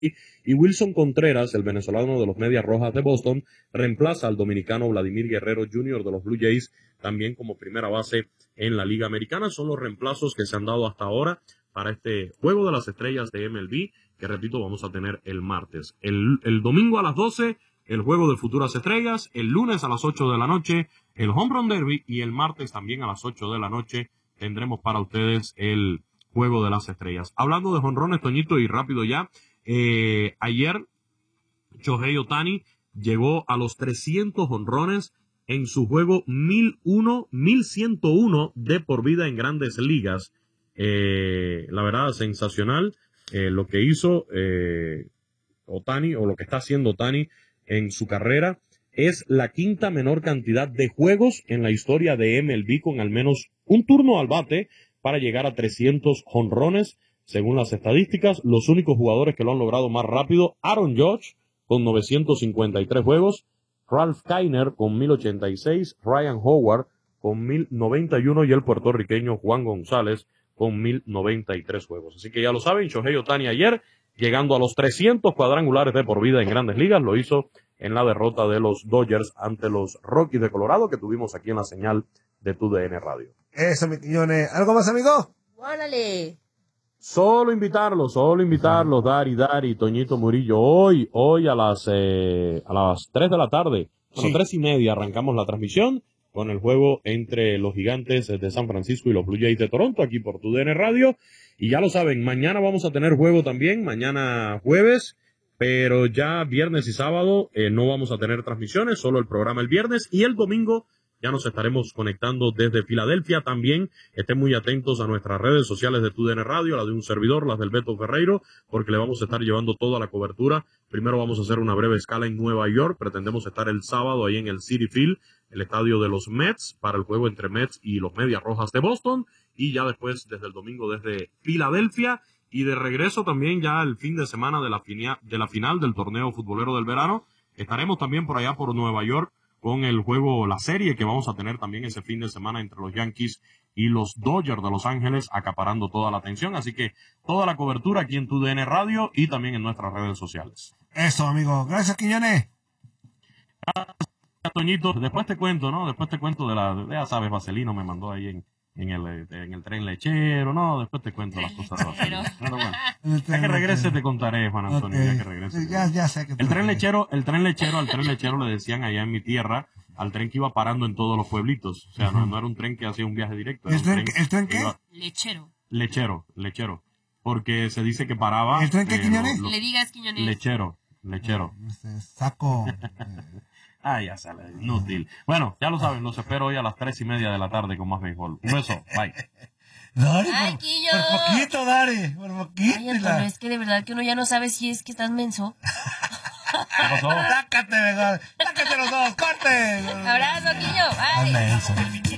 y Wilson Contreras, el venezolano de los Medias Rojas de Boston, reemplaza al dominicano Vladimir Guerrero Jr. de los Blue Jays, también como primera base en la Liga Americana. Son los reemplazos que se han dado hasta ahora para este Juego de las Estrellas de MLB, que repito, vamos a tener el martes. El domingo a las 12, el Juego de Futuras Estrellas, el lunes a las 8 de la noche, el Home Run Derby, y el martes también a las 8 de la noche tendremos para ustedes el Juego de las Estrellas. Hablando de jonrones, Toñito, y rápido ya, ayer Shohei Ohtani llegó a los 300 jonrones en su juego 1101 de por vida en Grandes Ligas. La verdad, sensacional lo que hizo Ohtani, o lo que está haciendo Ohtani en su carrera. Es la quinta menor cantidad de juegos en la historia de MLB con al menos un turno al bate para llegar a 300 jonrones, según las estadísticas. Los únicos jugadores que lo han logrado más rápido: Aaron Judge con 953 juegos, Ralph Kiner con 1086, Ryan Howard con 1091 y el puertorriqueño Juan González con 1093 juegos. Así que ya lo saben, Shohei Ohtani ayer llegando a los 300 cuadrangulares de por vida en Grandes Ligas. Lo hizo en la derrota de los Dodgers ante los Rockies de Colorado, que tuvimos aquí en la señal de TUDN Radio. Eso, mi Quiñones. ¿Algo más, amigo? ¡Órale! Solo invitarlos, Dari, Toñito Murillo. Hoy a las 3 de la tarde, a las 3:30, arrancamos la transmisión con el juego entre los Gigantes de San Francisco y los Blue Jays de Toronto, aquí por TUDN Radio. Y ya lo saben, mañana vamos a tener juego también, mañana jueves, pero ya viernes y sábado no vamos a tener transmisiones, solo el programa el viernes, y el domingo ya nos estaremos conectando desde Filadelfia también. Estén muy atentos a nuestras redes sociales de TUDN Radio, la de un servidor, las del Beto Ferreiro, porque le vamos a estar llevando toda la cobertura. Primero vamos a hacer una breve escala en Nueva York. Pretendemos estar el sábado ahí en el Citi Field, el estadio de los Mets, para el juego entre Mets y los Medias Rojas de Boston. Y ya después, desde el domingo, desde Filadelfia. Y de regreso también ya el fin de semana de la final del torneo futbolero del verano. Estaremos también por allá por Nueva York con el juego, la serie que vamos a tener también ese fin de semana entre los Yankees y los Dodgers de Los Ángeles, acaparando toda la atención. Así que toda la cobertura aquí en TUDN Radio y también en nuestras redes sociales. Eso, amigo. Gracias, Quiñones. Gracias, Toñito. Después te cuento, ¿no? Después te cuento ya sabes, Vaselino me mandó ahí en el tren lechero, ¿no? Después te cuento las cosas de Vaselino. Pero bueno, ya que regrese te contaré, Juan Antonio, ya que regrese. Ya sé que al tren lechero le decían allá en mi tierra, al tren que iba parando en todos los pueblitos. O sea, no era un tren que hacía un viaje directo. ¿El tren qué? Lechero. Porque se dice que paraba. ¿El tren qué, Quiñones? Le digas, Quiñones. Lechero. Saco. Ya sale, inútil. Bueno, ya lo saben, los espero hoy a las 3:30 de la tarde con más béisbol. Un beso, bye. Dari, por poquito, Dari, por poquito. Ay, Antonio, es que de verdad que uno ya no sabe si es que estás menso. ¿Qué pasó? Sácate, mejor. Sácate los dos, corte. Abrazo, Quiño, bye.